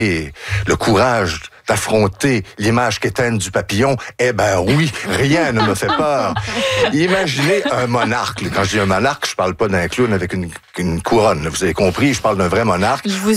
et le courage d'affronter l'image quétaine du papillon, eh ben oui, rien ne me fait peur. Imaginez un monarque. Quand je dis un monarque, je parle pas d'un clown avec une couronne. Vous avez compris, je parle d'un vrai monarque.